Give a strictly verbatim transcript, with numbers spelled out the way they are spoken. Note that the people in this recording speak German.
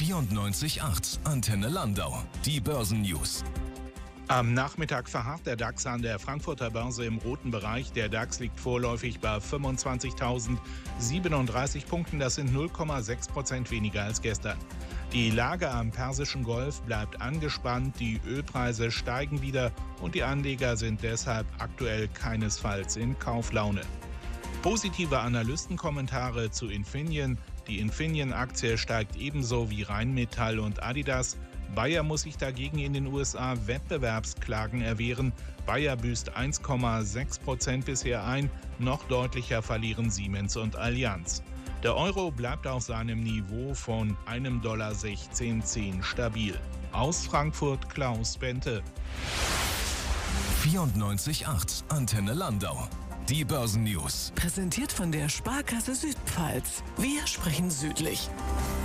vierundneunzig Komma acht Antenne Landau. Die Börsennews. Am Nachmittag verharrt der DAX an der Frankfurter Börse im roten Bereich. Der DAX liegt vorläufig bei fünfundzwanzigtausendsiebenunddreißig Punkten. Das sind null Komma sechs Prozent weniger als gestern. Die Lage am Persischen Golf bleibt angespannt, die Ölpreise steigen wieder und die Anleger sind deshalb aktuell keinesfalls in Kauflaune. Positive Analystenkommentare zu Infineon. Die Infineon-Aktie steigt ebenso wie Rheinmetall und Adidas. Bayer muss sich dagegen in den U S A Wettbewerbsklagen erwehren. Bayer büßt eins Komma sechs Prozent bisher ein. Noch deutlicher verlieren Siemens und Allianz. Der Euro bleibt auf seinem Niveau von einem Dollar sechzehn zehn stabil. Aus Frankfurt Klaus Bente. vierundneunzig Komma acht Antenne Landau. Die Börsennews. Präsentiert von der Sparkasse Südpfalz. Wir sprechen südlich.